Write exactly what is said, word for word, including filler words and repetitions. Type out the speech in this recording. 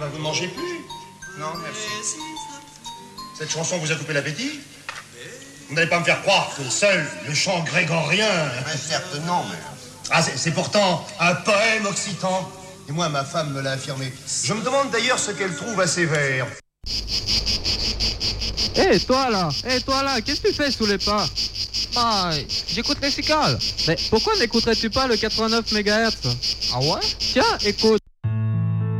bah, vous ne mangez plus? Non, merci. Cette chanson vous a coupé l'appétit? Vous n'allez pas me faire croire que seul le chant grégorien... Mais certes non, mais... Ah, c'est, c'est pourtant un poème occitan. Et moi, ma femme me l'a affirmé. Je me demande d'ailleurs ce qu'elle trouve à ces vers. Hé, hey, toi là, hé, hey, toi là, qu'est-ce que tu fais sous les pas? Bah, j'écoute les cigales. Mais pourquoi n'écouterais-tu pas le quatre-vingt-neuf mégahertz? Ah ouais? Tiens, écoute.